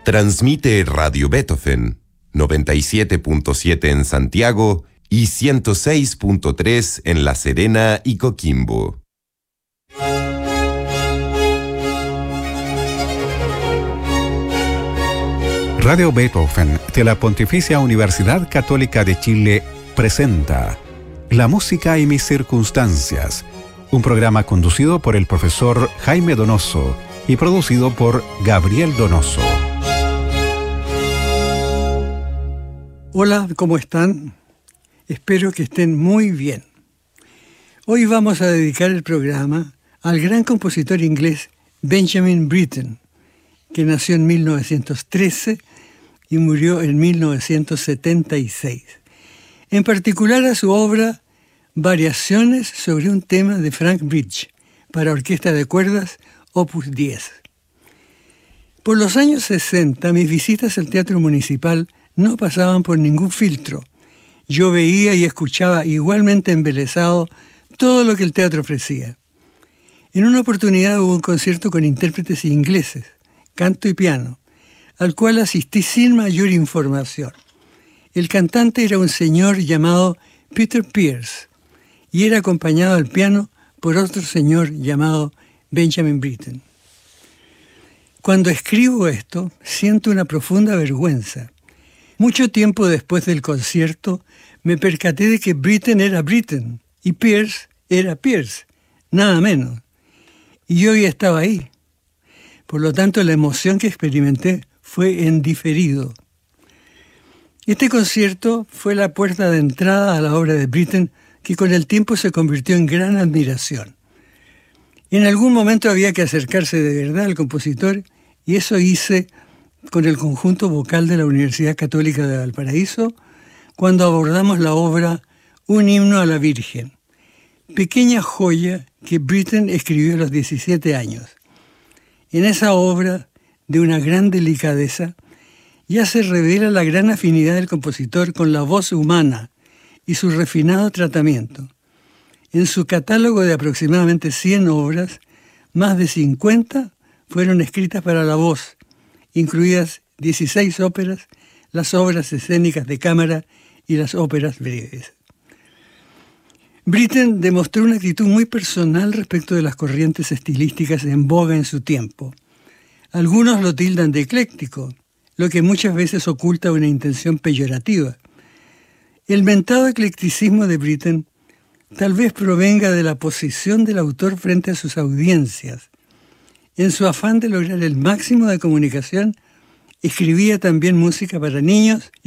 Transmite Radio Beethoven, 97.7 en Santiago y 106.3 en La Serena y Coquimbo. Radio Beethoven de la Pontificia Universidad Católica de Chile presenta La música y mis circunstancias, un programa conducido por el profesor Jaime Donoso y producido por Gabriel Donoso. Hola, ¿cómo están? Espero que estén muy bien. Hoy vamos a dedicar el programa al gran compositor inglés Benjamin Britten, que nació en 1913 y murió en 1976. En particular a su obra Variaciones sobre un tema de Frank Bridge para orquesta de cuerdas, opus 10. Por los años 60, mis visitas al Teatro Municipal no pasaban por ningún filtro. Yo veía y escuchaba igualmente embelesado todo lo que el teatro ofrecía. En una oportunidad hubo un concierto con intérpretes ingleses, canto y piano, al cual asistí sin mayor información. El cantante era un señor llamado Peter Pears y era acompañado al piano por otro señor llamado Benjamin Britten. Cuando escribo esto, siento una profunda vergüenza. Mucho tiempo después del concierto, me percaté de que Britten era Britten y Pears era Pears, nada menos. Y yo ya estaba ahí. Por lo tanto, la emoción que experimenté fue en diferido. Este concierto fue la puerta de entrada a la obra de Britten, que con el tiempo se convirtió en gran admiración. En algún momento había que acercarse de verdad al compositor, y eso hice con el conjunto vocal de la Universidad Católica de Valparaíso, cuando abordamos la obra Un himno a la Virgen, pequeña joya que Britten escribió a los 17 años. En esa obra, de una gran delicadeza, ya se revela la gran afinidad del compositor con la voz humana y su refinado tratamiento. En su catálogo de aproximadamente 100 obras, más de 50 fueron escritas para la voz, incluidas 16 óperas, las obras escénicas de cámara y las óperas breves. Britten demostró una actitud muy personal respecto de las corrientes estilísticas en boga en su tiempo. Algunos lo tildan de ecléctico, lo que muchas veces oculta una intención peyorativa. El mentado eclecticismo de Britten tal vez provenga de la posición del autor frente a sus audiencias. En su afán de lograr el máximo de comunicación, escribía también música para niños